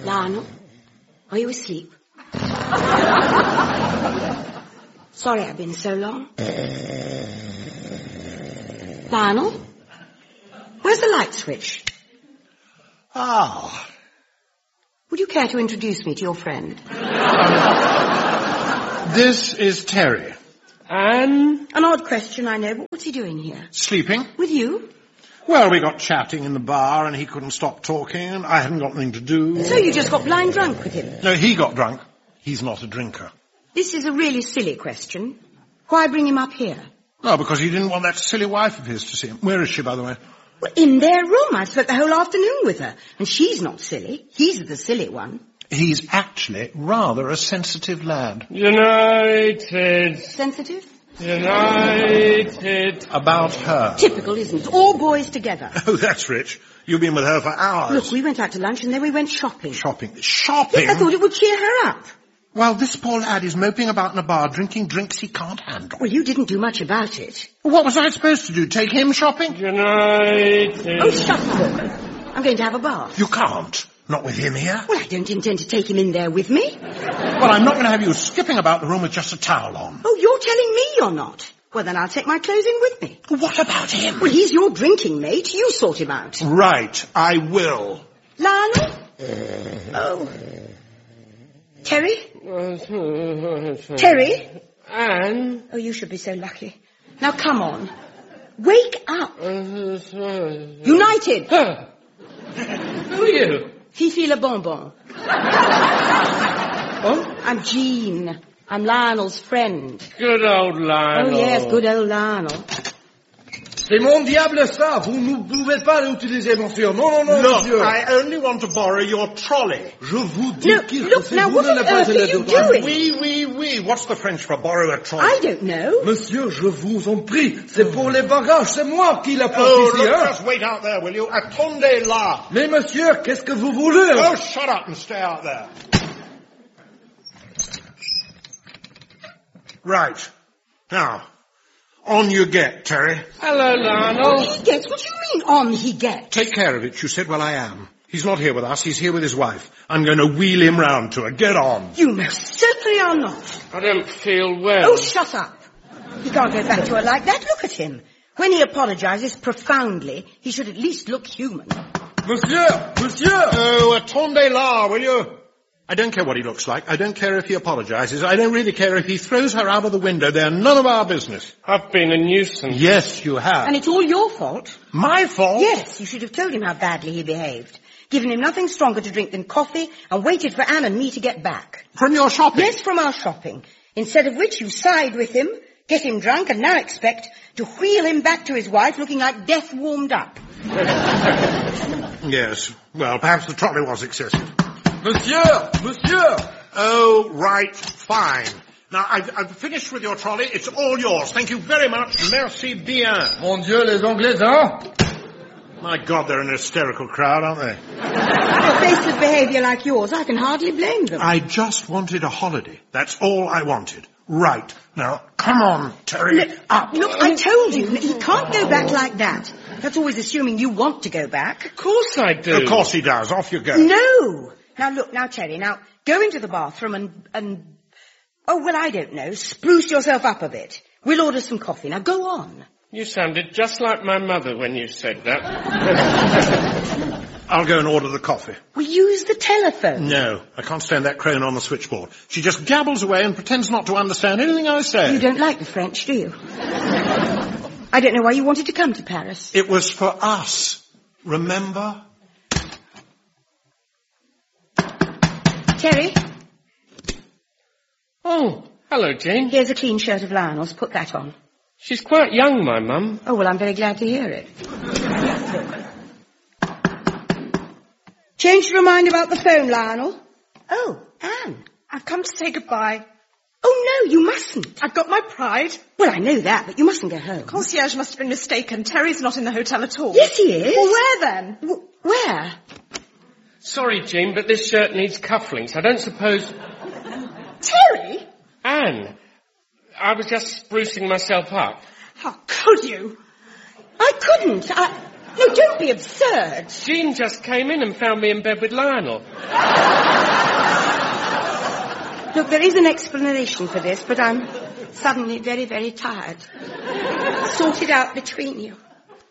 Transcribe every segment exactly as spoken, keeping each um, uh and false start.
Lionel, are you asleep? Sorry I've been so long. Lionel, where's the light switch? Ah. Would you care to introduce me to your friend? This is Terry. Anne? An odd question, I know, but what's he doing here? Sleeping. With you? Well, we got chatting in the bar and he couldn't stop talking and I hadn't got anything to do. So you just got blind drunk with him? No, he got drunk. He's not a drinker. This is a really silly question. Why bring him up here? Oh, because he didn't want that silly wife of his to see him. Where is she, by the way? Well, in their room. I spent the whole afternoon with her. And she's not silly. He's the silly one. He's actually rather a sensitive lad. United. Sensitive? United. About her. Typical, isn't it? All boys together. Oh, that's rich. You've been with her for hours. Look, we went out to lunch and then we went shopping. Shopping? Shopping? Yes, I thought it would cheer her up. Well, this poor lad is moping about in a bar drinking drinks he can't handle. Well, you didn't do much about it. What was I supposed to do? Take him shopping? United. Oh, shut up. I'm going to have a bath. You can't. Not with him here. Well, I don't intend to take him in there with me. Well, I'm not going to have you skipping about the room with just a towel on. Oh, you're telling me you're not? Well, then I'll take my clothes in with me. What about him? Well, he's your drinking mate. You sort him out. Right, I will. Lionel? Oh. Terry? Terry? Anne? Oh, you should be so lucky. Now, come on. Wake up. United. Who are you? Fifi le bonbon. Oh? I'm Jean. I'm Lionel's friend. Good old Lionel. Oh, yes, good old Lionel. C'est mon diable ça. Vous ne pouvez pas l'utiliser, monsieur. Non, non, non, Look, monsieur. I only want to borrow your trolley. Je vous dis Look, qu'il look, faut now, vous what ne on pas earth aller are you dedans. doing? Oui, oui, oui. What's the French for borrow a trolley? I don't know. Monsieur, je vous en prie. C'est pour les bagages. C'est moi qui la porte Oh, ici, look, hein. just wait out there, will you? Attendez là. Mais monsieur, qu'est-ce que vous voulez? Oh, shut up and stay out there. Right. Now, on you get, Terry. Hello, Lionel. On he gets? What do you mean, on he gets? Take care of it, you said. Well, I am. He's not here with us. He's here with his wife. I'm going to wheel him round to her. Get on. You most certainly are not. I don't feel well. Oh, shut up. He can't go back to her like that. Look at him. When he apologizes profoundly, he should at least look human. Monsieur, monsieur. Oh, attendez là, will you? I don't care what he looks like. I don't care if he apologizes. I don't really care if he throws her out of the window. They're none of our business. I've been a nuisance. Yes, you have. And it's all your fault. My fault? Yes, you should have told him how badly he behaved. Given him nothing stronger to drink than coffee and waited for Anne and me to get back. From your shopping? Yes, from our shopping. Instead of which you side with him, get him drunk and now expect to wheel him back to his wife looking like death warmed up. Yes. Well, perhaps the trolley was excessive. Monsieur, monsieur. Oh, right, fine. Now, I've, I've finished with your trolley. It's all yours. Thank you very much. Merci bien. Mon Dieu, les Anglais, hein? My God, they're an hysterical crowd, aren't they? For faced with behaviour like yours, I can hardly blame them. I just wanted a holiday. That's all I wanted. Right. Now, come on, Terry. Look, up. Look, I told you, he can't go back like that. That's always assuming you want to go back. Of course I do. Of course he does. Off you go. No! Now look, now Terry, now go into the bathroom and, and, oh, well, I don't know, spruce yourself up a bit. We'll order some coffee. Now go on. You sounded just like my mother when you said that. I'll go and order the coffee. We use the telephone. No, I can't stand that crone on the switchboard. She just gabbles away and pretends not to understand anything I say. You don't like the French, do you? I don't know why you wanted to come to Paris. It was for us. Remember? Terry? Oh, hello, Jane. Here's a clean shirt of Lionel's. Put that on. She's quite young, my mum. Oh, well, I'm very glad to hear it. Changed your mind about the phone, Lionel? Oh, Anne. I've come to say goodbye. Oh, no, you mustn't. I've got my pride. Well, I know that, but you mustn't go home. Concierge must have been mistaken. Terry's not in the hotel at all. Yes, he is. Well, where then? W- where? Sorry, Jean, but this shirt needs cufflinks. I don't suppose... Terry? Anne, I was just sprucing myself up. How could you? I couldn't. I... No, don't be absurd. Jean just came in and found me in bed with Lionel. Look, there is an explanation for this, but I'm suddenly very, very tired. Sort it out between you.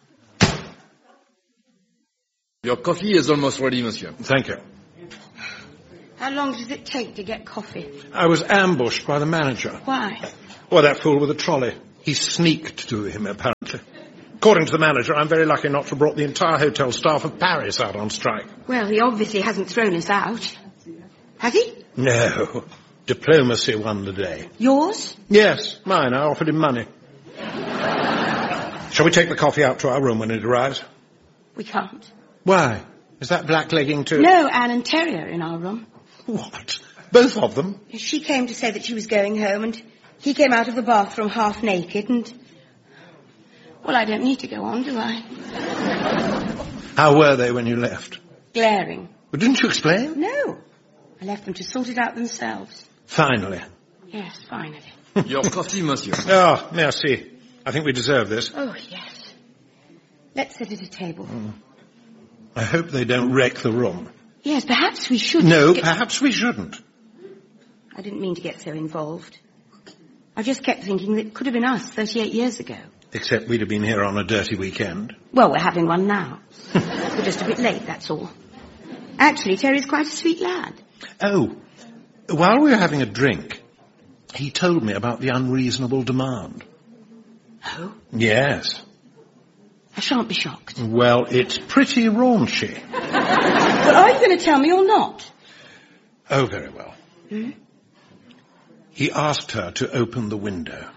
Your coffee is almost ready, monsieur. Thank you. How long does it take to get coffee? I was ambushed by the manager. Why? Well, that fool with the trolley. He sneaked to him, apparently. According to the manager, I'm very lucky not to have brought the entire hotel staff of Paris out on strike. Well, he obviously hasn't thrown us out. Has he? No. Diplomacy won the day. Yours? Yes, mine. I offered him money. Shall we take the coffee out to our room when it arrives? We can't. Why? Is that blacklegging too? No, Anne and Terry are in our room. What? Both of them? She came to say that she was going home, and he came out of the bathroom half naked, and... Well, I don't need to go on, do I? How were they when you left? Glaring. Well, didn't you explain? No. I left them to sort it out themselves. Finally. Yes, finally. Your coffee, monsieur. Oh, merci. I think we deserve this. Oh, yes. Let's sit at a table. Mm. I hope they don't wreck the room. Yes, perhaps we should... No, get... perhaps we shouldn't. I didn't mean to get so involved. I just kept thinking that it could have been us thirty-eight years ago. Except we'd have been here on a dirty weekend. Well, we're having one now. We're just a bit late, that's all. Actually, Terry's quite a sweet lad. Oh, while we were having a drink, he told me about the unreasonable demand. Oh? Yes. I shan't be shocked. Well, it's pretty raunchy. But are you going to tell me or not? Oh, very well. Hmm? He asked her to open the window.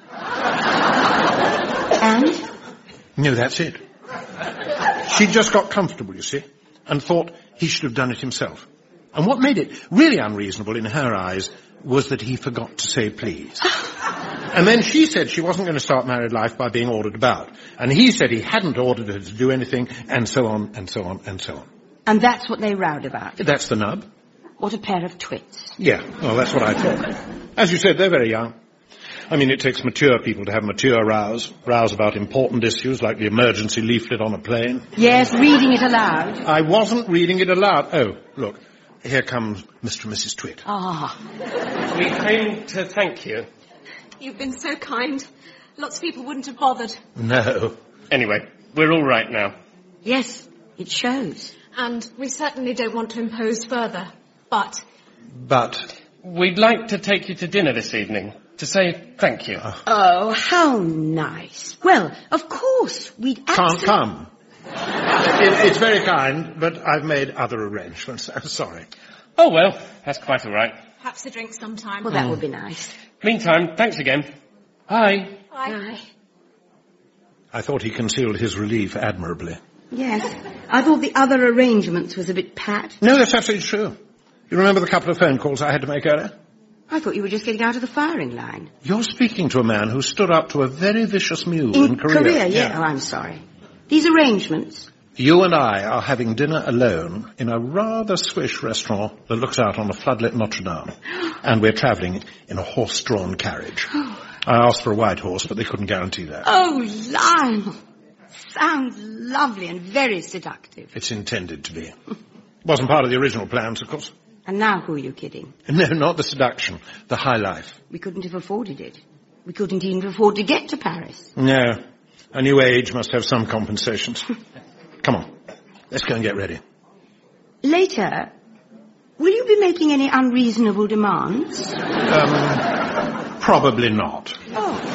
And? No, that's it. She'd just got comfortable, you see, and thought he should have done it himself. And what made it really unreasonable in her eyes was that he forgot to say please. And then she said she wasn't going to start married life by being ordered about. And he said he hadn't ordered her to do anything, and so on, and so on, and so on. And that's what they rowed about? That's the nub. What a pair of twits. Yeah, well, that's what I thought. As you said, they're very young. I mean, it takes mature people to have mature rows. Rows about important issues like the emergency leaflet on a plane. Yes, reading it aloud. I wasn't reading it aloud. Oh, look, here comes Mister and Missus Twit. Ah. We came to thank you. You've been so kind. Lots of people wouldn't have bothered. No. Anyway, we're all right now. Yes, it shows. And we certainly don't want to impose further. But... But... We'd like to take you to dinner this evening, to say thank you. Uh, Oh, how nice. Well, of course, we'd can't absolutely... come. It, it's very kind, but I've made other arrangements. I'm sorry. Oh, well, that's quite all right. perhaps a drink sometime. Well, that would be nice. Meantime, thanks again. Bye. Bye. Aye. I thought he concealed his relief admirably. Yes. I thought the other arrangements was a bit pat. No, that's absolutely true. You remember the couple of phone calls I had to make earlier? I thought you were just getting out of the firing line. You're speaking to a man who stood up to a very vicious mule In in Korea. Korea, yeah. Oh, I'm sorry. These arrangements... You and I are having dinner alone in a rather swish restaurant that looks out on a floodlit Notre Dame. And we're travelling in a horse-drawn carriage. I asked for a white horse, but they couldn't guarantee that. Oh, Lionel. Sounds lovely and very seductive. It's intended to be. Wasn't part of the original plans, of course. And now who are you kidding? No, not the seduction. The high life. We couldn't have afforded it. We couldn't even afford to get to Paris. No. A new age must have some compensations. Come on. Let's go and get ready. Later, will you be making any unreasonable demands? Um, probably not. Oh.